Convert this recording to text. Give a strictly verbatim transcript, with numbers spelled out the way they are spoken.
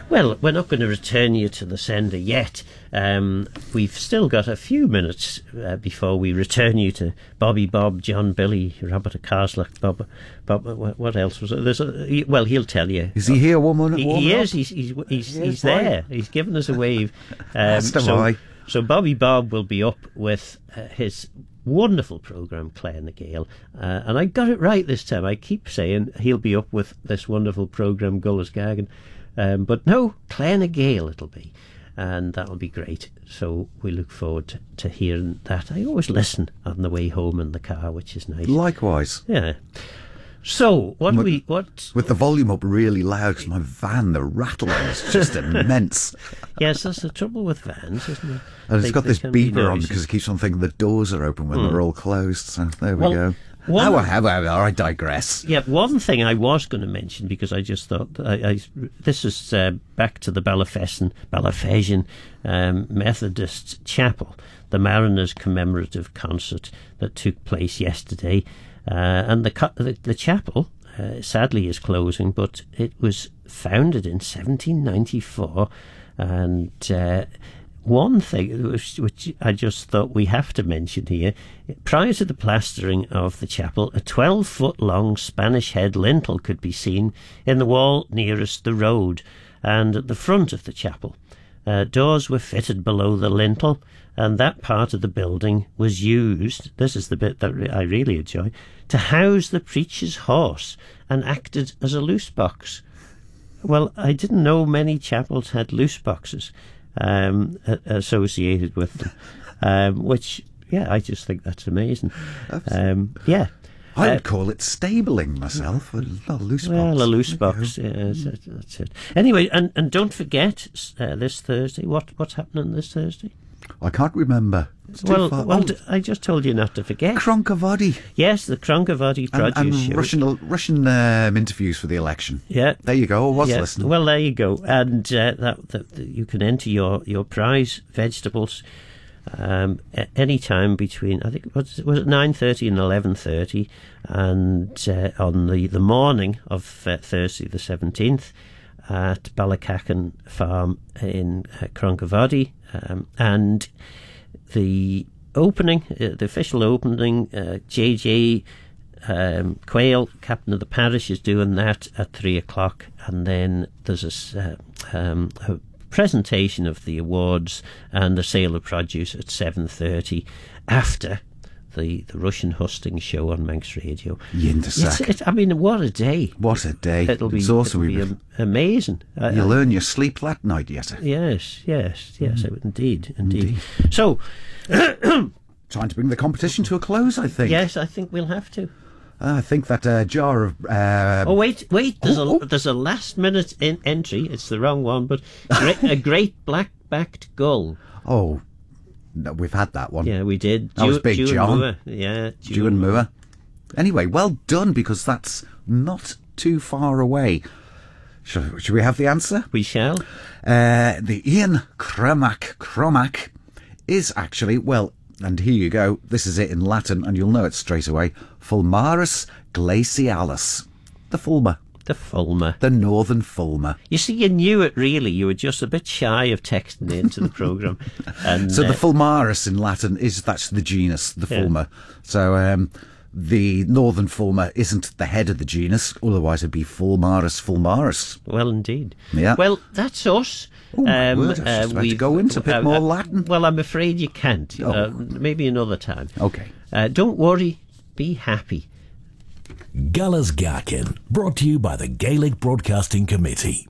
Well, we're not going to return you to the sender yet. Um, we've still got a few minutes uh, before we return you to Bobby Bob, John Billy, Robert Carslach, Bob. Bob. What else was it? There's a, well, he'll tell you. Is he here, woman? He, he is. He's he's he's, he he's is, there. He's given us a wave. Um, so, so Bobby Bob will be up with uh, his wonderful programme, Clare na Gael, uh, and I got it right this time. I keep saying he'll be up with this wonderful programme, Gullis Gagan. Um, but no, Clare na Gael it'll be, and that'll be great. So we look forward to, to hearing that. I always listen on the way home in the car, which is nice. Likewise. Yeah. So what with, we what with the volume up really loud, because my van, the rattling is just immense. Yes, that's the trouble with vans, isn't it? And they, it's got this beeper be on because it keeps on thinking the doors are open when mm. they're all closed. So there we well, go. One, oh, however, I digress. Yeah, one thing I was going to mention, because I just thought, I, I, this is uh, back to the Ballafesson, Ballafession um, Methodist Chapel, the Mariners commemorative concert that took place yesterday. Uh, and the, the, the chapel, uh, sadly, is closing, but it was founded in seventeen ninety-four, and uh, one thing which, which I just thought we have to mention here, prior to the plastering of the chapel, a twelve-foot-long Spanish head lintel could be seen in the wall nearest the road and at the front of the chapel. Uh, doors were fitted below the lintel, and that part of the building was used, this is the bit that I really enjoy, to house the preacher's horse and acted as a loose box. Well, I didn't know many chapels had loose boxes um, associated with them, um, which, yeah, I just think that's amazing. Um, yeah. I would uh, call it stabling myself, a, a loose well, box. Well, a loose box, yeah, that's, that's it. Anyway, and, and don't forget, uh, this Thursday, what what's happening this Thursday? I can't remember. It's too well, far. well oh, d- I just told you not to forget. Kronkavadi. Yes, the Kronkavadi produce and, and show. Russian, Russian um, interviews for the election. Yeah. There you go, I was yeah. listening. Well, there you go. And uh, that, that, that you can enter your, your prize vegetables um, at any time between, I think, was it, was it nine thirty and eleven thirty, and uh, on the, the morning of uh, Thursday the seventeenth at Ballacachan Farm in uh, Kronkavadi. Um, and the opening, uh, the official opening, uh, J J um, Quayle, captain of the parish, is doing that at three o'clock, and then there's a, uh, um, a presentation of the awards and the sale of produce at seven thirty after the, the Russian Hustings show on Manx Radio. Yintersack. It's, it's, I mean, what a day. What a day. It'll be, it's awesome. it'll be am- amazing. You'll learn your sleep that night, yes. Yes, yes, yes, mm. indeed, indeed. Indeed. So, trying to bring the competition to a close, I think. Yes, I think we'll have to. Uh, I think that uh, jar of... Uh, oh, wait, wait, there's, oh, a, oh. there's a last-minute in- entry. It's the wrong one, but great, a great black-backed gull. Oh, no, we've had that one. Yeah, we did. That was Big Dew John. And yeah, Dew, Dew and Moore. Anyway, well done, because that's not too far away. Should, should we have the answer? We shall. Uh, the Ian Cromac Cromac is actually, well, and here you go, this is it in Latin, and you'll know it straight away, Fulmarus glacialis. The Fulmar. The Fulmar. The Northern Fulmar. You see, you knew it really. You were just a bit shy of texting into the programme. And So uh, the Fulmarus in Latin is, that's the genus, the Yeah. Fulmar. So um, the Northern Fulmar isn't the head of the genus, otherwise it'd be Fulmarus fulmarus. Well, indeed. Yeah. Well, that's us. Oh, my word, I was just about to we've- go into a bit more Latin. Well, I'm afraid you can't. Oh. Uh, maybe another time. Okay. Uh, don't worry. Be happy. Gullis Garkin, brought to you by the Gaelic Broadcasting Committee.